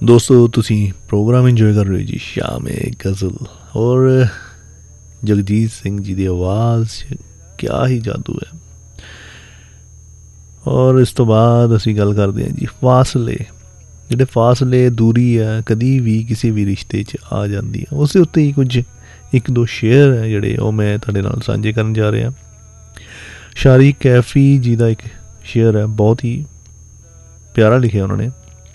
दोस्तों तुसी programme enjoy कर रहे हो जी शाम गज़ल और जगजीत सिंह जी की आवाज़ क्या ही जादू है। और इस तो बाद असी गल करते हैं जी फासले ਜਿਹੜੇ फासले दूरी है कभी भी किसी भी रिश्ते च आ जाती है। उस उत्ते ही कुछ एक दो शेयर है ਜਿਹੜੇ ਉਹ मैं ਤੁਹਾਡੇ ਨਾਲ ਸਾਂਝੇ ਕਰਨ ਜਾ ਰਿਹਾ। शारी कैफी जी का एक शेयर है, बहुत ही प्यारा लिखे उन्होंने।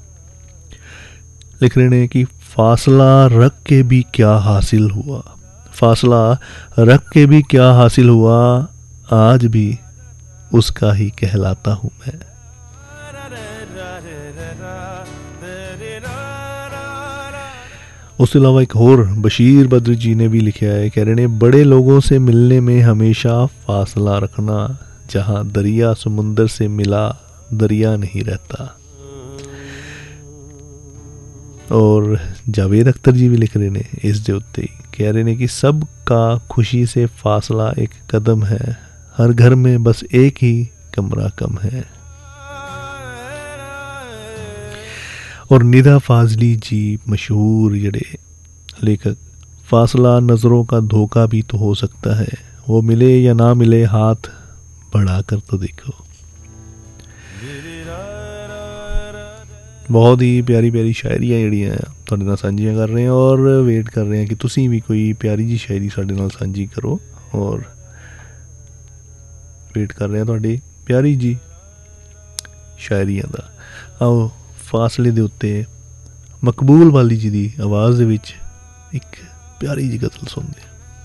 लिख रहे हैं कि फासला रख के भी क्या हासिल हुआ, फासला रख के भी क्या हासिल हुआ, आज भी उसका ही कहलाता हूँ मैं। उसके अलावा एक और बशीर बद्र जी ने भी लिखा है, कह रहे हैं बड़े लोगों से मिलने में हमेशा फासला रखना, जहाँ दरिया समुंदर से मिला दरिया नहीं रहता। और जावेद अख्तर जी भी लिख रहे हैं इस दे उत्ते, कह रहे हैं कि सब का खुशी से फासला एक कदम है, हर घर में बस एक ही कमरा कम है। और निदा फाजली जी मशहूर जड़े लेखक, फासला नज़रों का धोखा भी तो हो सकता है, वो मिले या ना मिले हाथ बढ़ा कर तो देखो। बहुत ही प्यारी प्यारी शायरियाँ जड़ियाँ तुहाडे नाल सांझियां कर रहे हैं और वेट कर रहे हैं कि तुसीं भी कोई प्यारी जी शायरी साडे नाल सांझी करो। और वेट कर रहे हैं तुहाडी प्यारी जी शायरियाँ दा। आओ फासले दे उत्ते मकबूल वाली जी दी आवाज़ दे विच एक प्यारी जी गज़ल सुनदे।